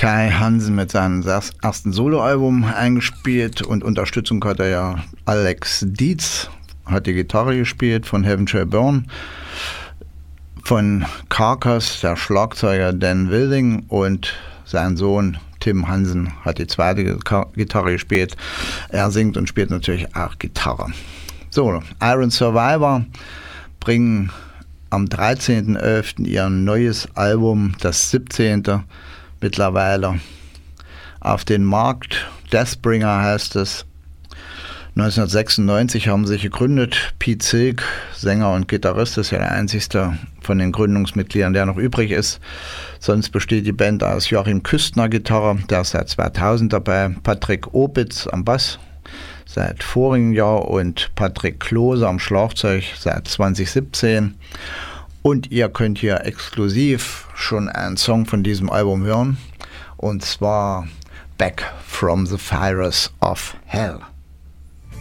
Kai Hansen mit seinem ersten Soloalbum eingespielt und Unterstützung hat er ja Alex Dietz, hat die Gitarre gespielt von Heaven Shall Burn, von Carcass der Schlagzeuger Dan Wilding und sein Sohn Tim Hansen hat die zweite Gitarre gespielt. Er singt und spielt natürlich auch Gitarre. So, Iron Survivor bringen am 13.11. ihr neues Album, das 17. mittlerweile, auf den Markt. Deathbringer heißt es. 1996 haben sie sich gegründet. Pete Silk, Sänger und Gitarrist, ist ja der einzigste von den Gründungsmitgliedern, der noch übrig ist. Sonst besteht die Band aus Joachim Küstner Gitarre, der ist seit 2000 dabei, Patrick Opitz am Bass seit vorigem Jahr und Patrick Klose am Schlagzeug seit 2017. Und ihr könnt hier exklusiv schon einen Song von diesem Album hören, und zwar Back from the Fires of Hell.